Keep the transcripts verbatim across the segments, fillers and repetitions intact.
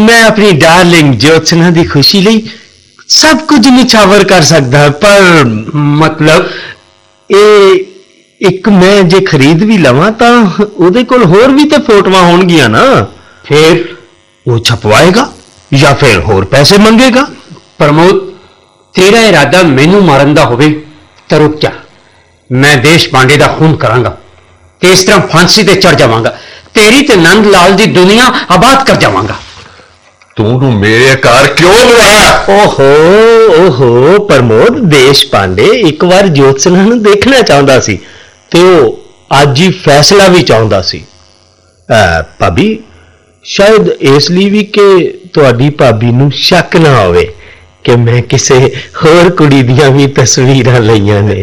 मैं अपनी डार्लिंग ज्योत्सना की खुशी ਲਈ सब कुछ निछावर कर सकता, पर मतलब ਇਹ ਇੱਕ मैं जे खरीद भी लवां ਤਾਂ ਉਹਦੇ ਕੋਲ ਹੋਰ भी तो फोटोआं ਹੋਣਗੀਆਂ ना, फिर वो छपवाएगा या फिर होर पैसे मंगेगा। प्रमोद, तेरा इरादा मैनू मारन दा होवे तां रुक जा, मैं देश पांडे दा खून करांगा ते इस तरह फांसी ते चढ़ जावांगा, तेरी ते नंद लाल दी दुनिया आबाद कर जावांगा। तू मेरे घर क्यों बुलाया? ओहो ओहो प्रमोद, देश पांडे एक बार ज्योत्सना नूं देखना चाहुंदा सी ते ओह अज ही फैसला भी चाहुंदा सी। भाभी शायद इसलिए भी कि तुहाडी भाभी नूं शक ना होवे कि मैं किसी होर कुड़ी दियां भी तस्वीरां लईआं ने।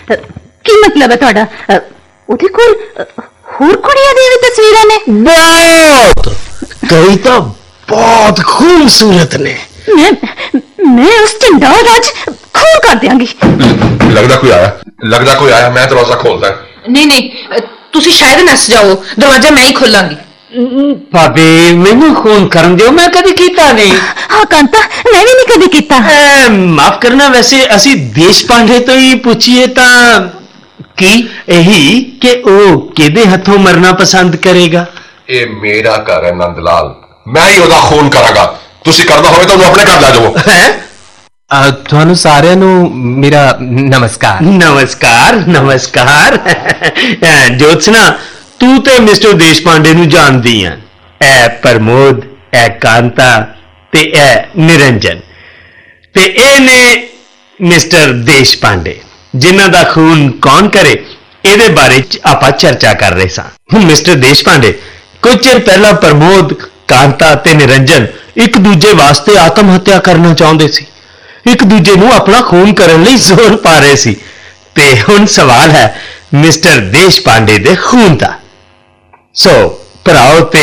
की मतलब है तुहाडा? उहदे कोल होर कुड़ियां दी भी तस्वीरां ने? बहुत, कई तो बहुत खूबसूरत ने। मैं मैं उस चंडाल आज खून कर देंगी। लगदा कोई आया, लगदा कोई आया, मैं दरवाजा खोलता है। नहीं नहीं, तुसी शायद नस जाओ, दरवाजा मैं ही खोलांगी। भाभी मैनू खून करन दिओ, मैं कदी कीता नहीं। हाँ कांता, मैं भी नहीं कदी कीता। माफ करना, वैसे असी देश पांडे तो ही पूछिए तां की यही कि ओ किहदे हथों मरना पसंद करेगा। ये मेरा घर है नंदलाल, मैं ही ओदा खून करांगा। तुसी करना होवे तो अपने घर ला जाओ। तुहानू सारिਆਂ ਨੂੰ मेरा नमस्कार। नमस्कार नमस्कार। ज्योत्सना, तू ते मिस्टर देश पांडे नूं जानदी है, ए प्रमोद, ए कांता ते ए निरंजन, ते ए ने मिस्टर देश पांडे, जिन्हां दा खून कौन करे ਇਹਦੇ बारे ਆਪਾਂ चर्चा कर रहे सां। हुण मिस्टर देश पांडे, कुछ चिर पहला प्रमोद, कांता ते निरंजन एक दूजे वास्ते आत्म हत्या करना चाहुंदे सी, एक दूजे नूं अपना खून करन लई जोर पा रहे सी, ते हुण सवाल है मिस्टर देश पांडे दे खून दा। सो भराओ ते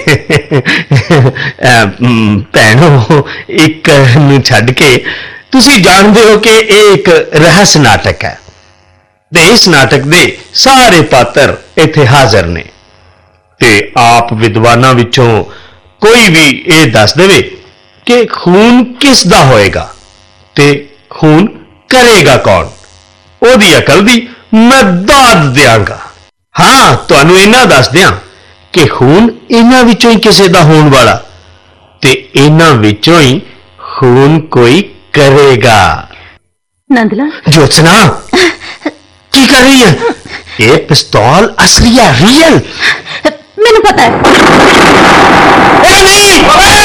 भैणो, एक नूं छड्ड के तुसीं जाणदे हो कि ਇਹ एक रहस्य नाटक है ते इस नाटक दे सारे पात्र इत्थे हाਜ਼ਰ ने, ते आप विद्वानां विचों कोई भी ये दस देवे कि खून किस दा होएगा ते खून करेगा कौन, ओदी अकल दी मैं दाद देंगा। हाँ, तुहानू इन्ना दस दियां कि खून इन्हां विचों ही किसे दा होण वाला, ते इन्हां विचों ही खून कोई करेगा। नंदलाल, ज्योत्सना की कर रही है? ये पिस्तौल असली है, रियल। मैनू पता है। ए नहीं!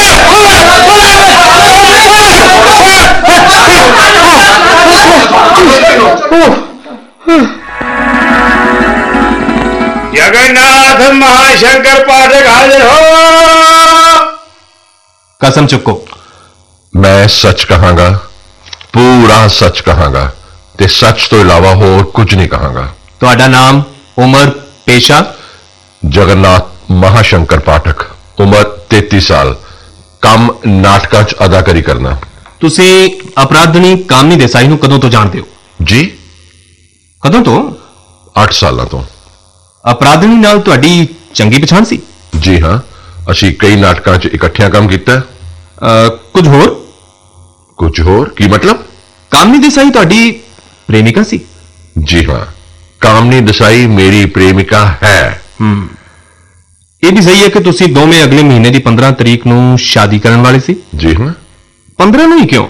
जगन्नाथ महाशंकर पाठक हाजिर हो। कसम चुको। मैं सच कहांगा, पूरा सच कहांगा, ते सच तो इलावा होर कुछ नहीं कहांगा। तुहाडा नाम, उम्र, पेशा? जगन्नाथ महाशंकर पाठक, उम्र तैंतीस साल, काम नाटकां च अदाकारी करना। तुसी अपराधनी कामनी देसाई नूं कदों तो जानते हो? जी, कदों तो? आठ साल तो। अपराधनी नाल तुहाडी चंगी पछाण सी? जी हाँ, असी कई नाटकां च इकट्ठियां काम कीता। कुछ होर? कुछ होर की मतलब? कामनी देसाई तुहाडी प्रेमिका सी? जी हाँ, कामनी देसाई मेरी प्रेमिका है। हम्म, ये भी सही है कि तुसी दोवें अगले महीने की पंद्रह तरीक नूं शादी करन वाले सी? जी हाँ। पंद्रह नूं ही क्यों?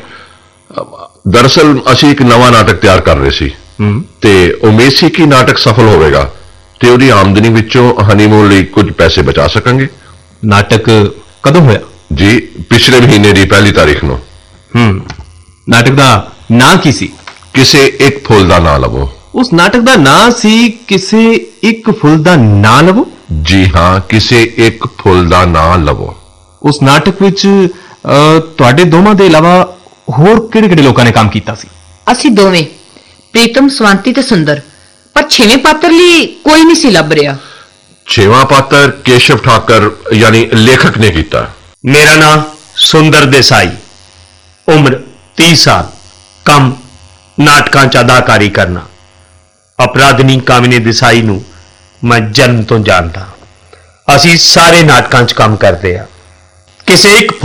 दरअसल असी एक नवा नाटक तैयार कर रहे सी, ते उम्मीद सी कि नाटक सफल होवेगा ते उहदी आमदनी विचों हनीमून लई कुछ पैसे बचा सकांगे। नाटक कदों होया? जी, पिछले महीने की पहली तारीख नूं। हम्म, नाटक दा नां की सी? किसे एक फुल दा नां लवो। उस नाटक दा नां सी किसे एक फुल दा नां लवो? जी हाँ, किसे एक फुल दा नां लवो। उस नाटक विच तुहाडे दोवां दे इलावा होर किहड़े-किहड़े लोकां ने काम कीता सी? ਅਸੀਂ ਦੋਵੇਂ, प्रीतम, स्वांति ते सुंदर, पर छेवें पात्र ਲਈ कोई नहीं सी लभ रिहा। छेवां पात्र केशव ठाकर यानी लेखक ने कीता। मेरा नाम सुंदर देसाई, उम्र तीस साल, कम नाटकां च अदाकारी करना। अपराधनी कामिनी देसाई नूं मैं जन्म तो जानता। असी सारे नाटकां च काम करते हैं। किसी एक